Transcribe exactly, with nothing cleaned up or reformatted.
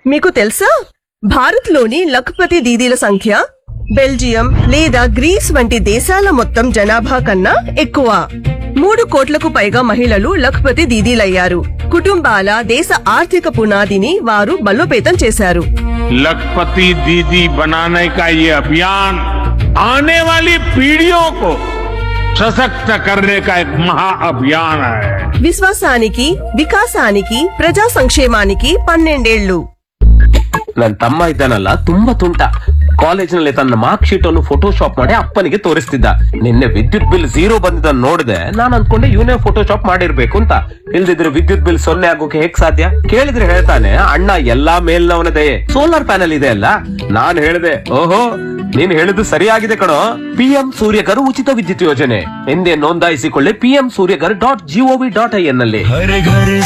మీకు తెలుసా, భారత్ లోని లఖపతి దీదీల సంఖ్య బెల్జియం లేదా గ్రీస్ వంటి దేశాల మొత్తం జనాభా కన్నా ఎక్కువ. మూడు కోట్లకు పైగా మహిళలు లఖపతి దీదీలయ్యారు. కుటుంబాల దేశ ఆర్థిక పునాదిని వారు బలోపేతం చేశారు. लखपति दीदी बनाने का ये अभियान आने वाली पीढ़ियों को सशक्त करने का एक महा अभियान है. విశ్వాసానికి, వికాసానికి, ప్రజా సంక్షేమానికి పన్నెండేళ్లు. ನನ್ ತಮ್ಮ ಇದ್ದಾನಲ್ಲ, ತುಂಬಾ ತುಂಟ. ಕಾಲೇಜಿನಲ್ಲಿ ತನ್ನ ಮಾರ್ಕ್ ಶೀಟ್ ಅನ್ನು ಫೋಟೋಶಾಪ್ ಮಾಡಿ ಅಪ್ಪನಿಗೆ ತೋರಿಸ್ತಿದ್ದ. ನಿನ್ನೆ ವಿದ್ಯುತ್ ಬಿಲ್ ಝೀರೋ ಬಂದಿದ್ದನ್ನು ನೋಡಿದೆ. ನಾನ್ ಅನ್ಕೊಂಡೆ ಇವನೇ ಫೋಟೋಶಾಪ್ ಮಾಡಿರ್ಬೇಕು ಅಂತ. ಇಲ್ದಿದ್ರೆ ವಿದ್ಯುತ್ ಬಿಲ್ ಸೊನ್ನೆ ಆಗೋಕೆ ಹೇಗ್ ಸಾಧ್ಯ? ಕೇಳಿದ್ರೆ ಹೇಳ್ತಾನೆ, ಅಣ್ಣ ಎಲ್ಲಾ ಮೇಲ್ನವನ ದಯೆ, ಸೋಲಾರ್ ಪ್ಯಾನಲ್ ಇದೆ ಅಲ್ಲ. ನಾನ್ ಹೇಳಿದೆ, ಓಹೋ ನೀನ್ ಹೇಳಿದ್ದು ಸರಿಯಾಗಿದೆ ಕಣೋ. ಪಿಎಂ ಸೂರ್ಯಗರ್ ಉಚಿತ ವಿದ್ಯುತ್ ಯೋಜನೆ ಎಂದೇ ನೋಂದಾಯಿಸಿಕೊಳ್ಳಿ PM Surya Ghar dot gov dot I N ನಲ್ಲಿ.